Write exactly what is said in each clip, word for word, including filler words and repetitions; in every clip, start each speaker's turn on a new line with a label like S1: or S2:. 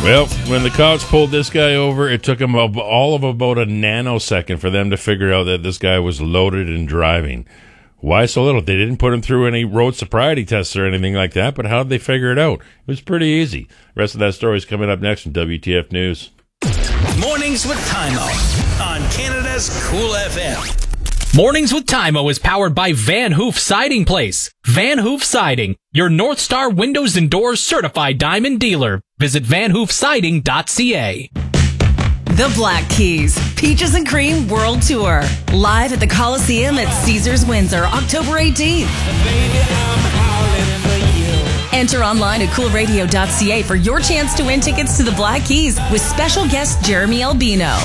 S1: Well, when the cops pulled this guy over, it took them all of about a nanosecond for them to figure out that this guy was loaded and driving. Why so little? They didn't put him through any road sobriety tests or anything like that, but how did they figure it out? It was pretty easy. The rest of that story is coming up next on W T F News.
S2: Mornings with Tymo on Canada's Cool F M.
S3: Mornings with Tymo is powered by Van Hoof Siding Place. Van Hoof Siding, your North Star Windows and Doors certified diamond dealer. Visit van hoof siding dot c a.
S4: The Black Keys, Peaches and Cream World Tour. Live at the Coliseum at Caesars Windsor, October eighteenth. Enter online at cool radio dot c a for your chance to win tickets to the Black Keys with special guest Jeremy Albino.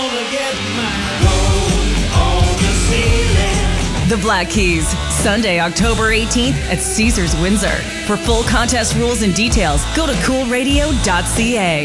S4: The Black Keys, Sunday, October eighteenth at Caesars Windsor. For full contest rules and details, go to cool radio dot c a.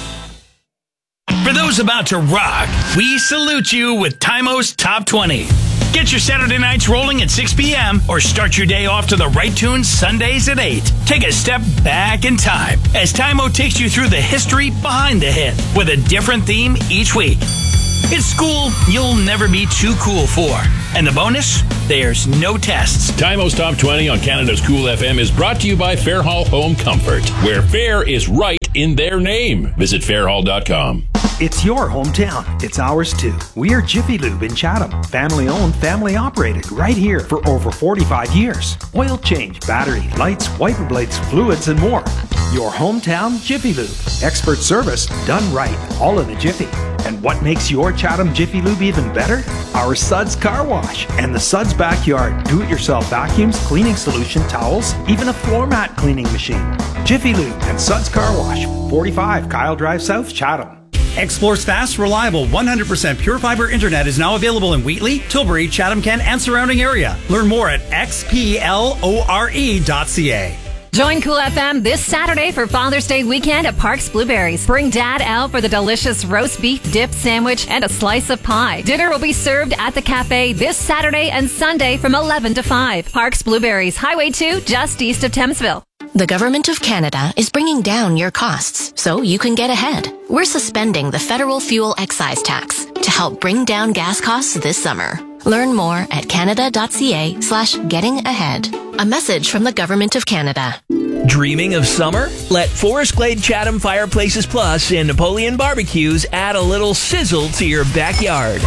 S2: For those about to rock, we salute you with Tymo's Top twenty. Get your Saturday nights rolling at six p.m. or start your day off to the right tunes Sundays at eight. Take a step back in time as Tymo takes you through the history behind the hit with a different theme each week. It's school you'll never be too cool for. And the bonus? There's no tests.
S5: Tymo's Top twenty on Canada's Cool F M is brought to you by Fairhall Home Comfort, where fair is right in their name. Visit fairhall dot com.
S6: It's your hometown. It's ours too. We are Jiffy Lube in Chatham. Family owned, family operated, right here for over forty-five years. Oil change, battery, lights, wiper blades, fluids, and more. Your hometown Jiffy Lube. Expert service done right, all in a jiffy. And what makes your Chatham Jiffy Lube even better? Our Suds Car Wash and the Suds Backyard do-it-yourself vacuums, cleaning solution, towels, even a floor mat cleaning machine. Jiffy Lube and Suds Car Wash, forty-five Kyle Drive South, Chatham.
S7: Xplore's fast, reliable, one hundred percent pure fiber internet is now available in Wheatley, Tilbury, Chatham-Kent, and surrounding area. Learn more at x p l o r e dot c a.
S8: Join Cool F M this Saturday for Father's Day weekend at Parks Blueberries. Bring Dad out for the delicious roast beef dip sandwich and a slice of pie. Dinner will be served at the cafe this Saturday and Sunday from eleven to five. Parks Blueberries, Highway two, just east of Thamesville.
S9: The Government of Canada is bringing down your costs so you can get ahead. We're suspending the federal fuel excise tax to help bring down gas costs this summer. Learn more at canada dot c a slash getting ahead. A message from the Government of Canada.
S10: Dreaming of summer? Let Forest Glade Chatham Fireplaces Plus and Napoleon Barbecues add a little sizzle to your backyard.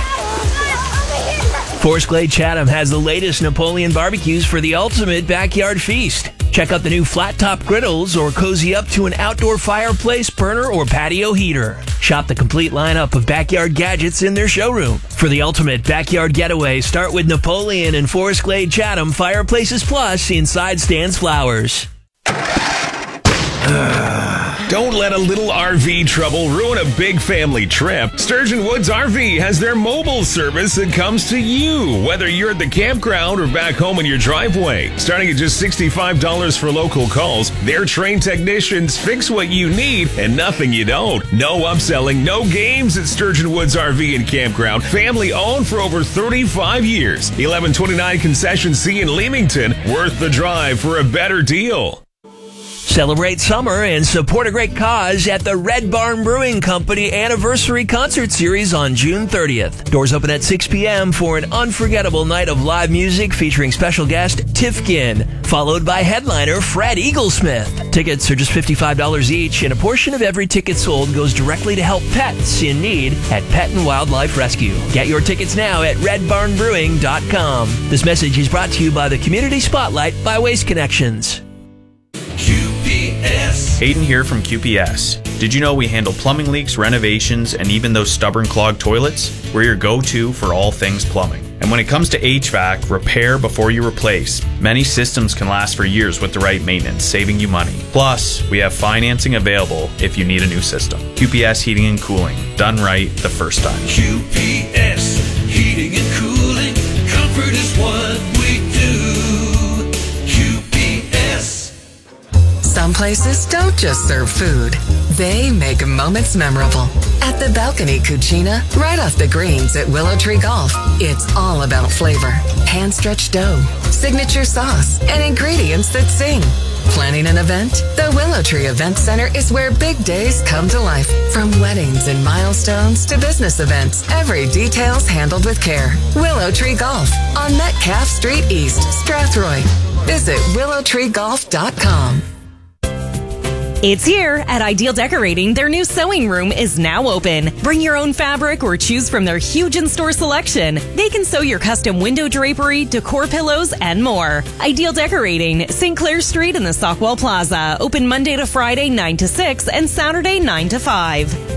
S10: Forest Glade Chatham has the latest Napoleon barbecues for the ultimate backyard feast. Check out the new flat-top griddles or cozy up to an outdoor fireplace, burner, or patio heater. Shop the complete lineup of backyard gadgets in their showroom. For the ultimate backyard getaway, start with Napoleon and Forest Glade Chatham Fireplaces Plus inside Stan's Flowers.
S11: Don't let a little R V trouble ruin a big family trip. Sturgeon Woods R V has their mobile service that comes to you, whether you're at the campground or back home in your driveway. Starting at just sixty-five dollars for local calls, their trained technicians fix what you need and nothing you don't. No upselling, no games at Sturgeon Woods R V and Campground. Family owned for over thirty-five years. eleven twenty-nine Concession C in Leamington. Worth the drive for a better deal.
S10: Celebrate summer and support a great cause at the Red Barn Brewing Company Anniversary Concert Series on June thirtieth. Doors open at six p.m. for an unforgettable night of live music featuring special guest Tifkin, followed by headliner Fred Eaglesmith. Tickets are just fifty-five dollars each, and a portion of every ticket sold goes directly to help pets in need at Pet and Wildlife Rescue. Get your tickets now at red barn brewing dot com. This message is brought to you by the Community Spotlight by Waste Connections.
S12: Hayden here from Q P S. Did you know we handle plumbing leaks, renovations, and even those stubborn clogged toilets? We're your go-to for all things plumbing. And when it comes to H V A C, repair before you replace. Many systems can last for years with the right maintenance, saving you money. Plus, we have financing available if you need a new system. Q P S Heating and Cooling. Done right the first time.
S13: Q P S Heating and Cooling. Comfort is what we do. Q P S.
S14: Some places don't just serve food. They make moments memorable. At the Balcony Cucina, right off the greens at Willow Tree Golf, it's all about flavor. Hand-stretched dough, signature sauce, and ingredients that sing. Planning an event? The Willow Tree Event Center is where big days come to life. From weddings and milestones to business events, every detail's handled with care. Willow Tree Golf on Metcalf Street East, Strathroy. Visit willow tree golf dot com.
S15: It's here at Ideal Decorating. Their new sewing room is now open. Bring your own fabric or choose from their huge in-store selection. They can sew your custom window drapery, decor pillows, and more. Ideal Decorating, Saint Clair Street in the Stockwell Plaza. Open Monday to Friday, nine to six, and Saturday, nine to five.